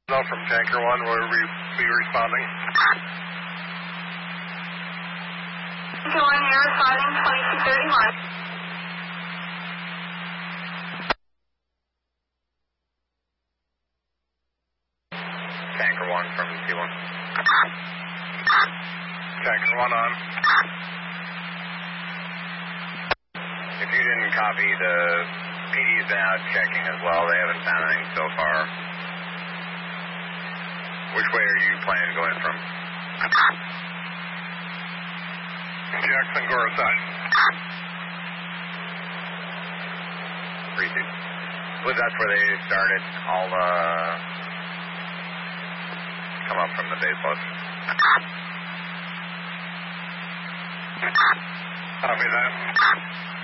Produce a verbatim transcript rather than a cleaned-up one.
No, from Tanker one, will we be responding? Tanker one, you're responding twenty-two thirty-one. Tanker one from T one. Tanker one on. If you didn't copy, the P D's been out checking as well. They haven't found anything so far. Which way are you planning to go in from? Jackson Gore side. three two. Well, that's where they started. I'll uh, come up from the base bus. Copy that.